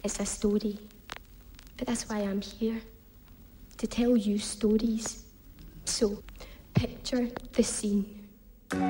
It's a story. But that's why I'm here. To tell you stories. So, picture the scene.